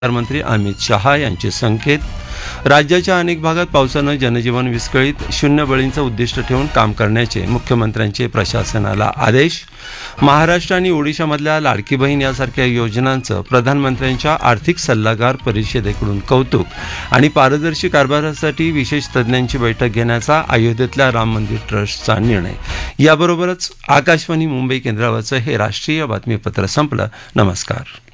मंत्री अमित शहा यांचे संकेत. राज्याच्या अनेक भागात पावसानं जनजीवन विस्कळीत. 0 बळींचं उद्दिष्ट ठेवून काम करण्याचे मुख्यमंत्र्यांचे प्रशासनाला आदेश. महाराष्ट्र आणि ओडिशामधल्या लाडकी बहीण यासारख्या योजनांचं प्रधानमंत्र्यांच्या आर्थिक सल्लागार परिषदेकडून कौतुक. आणि पारदर्शी कारभारासाठी विशेष तज्ज्ञांची बैठक घेण्याचा अयोध्येतल्या राम मंदिर ट्रस्टचा निर्णय. याबरोबरच आकाशवाणी मुंबई केंद्रावरचं हे राष्ट्रीय बातमीपत्र संपलं. नमस्कार.